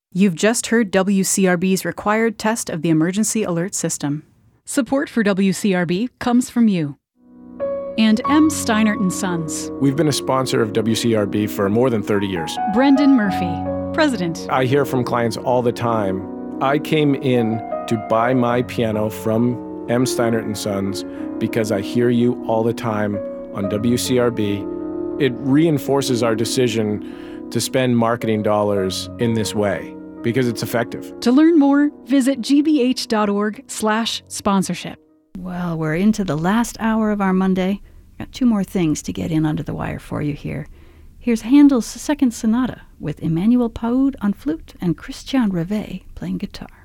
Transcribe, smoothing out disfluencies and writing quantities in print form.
You've just heard WCRB's required test of the emergency alert system. Support for WCRB comes from you. And M. Steinert & Sons. We've been a sponsor of WCRB for more than 30 years. Brendan Murphy, President. I hear from clients all the time, I came in to buy my piano from M. Steinert & Sons because I hear you all the time on WCRB. It reinforces our decision to spend marketing dollars in this way because it's effective. To learn more, visit gbh.org/sponsorship. Well, we're into the last hour of our Monday. Got two more things to get in under the wire for you here. Here's Handel's Second Sonata with Emmanuel Paoud on flute and Christian Revet playing guitar.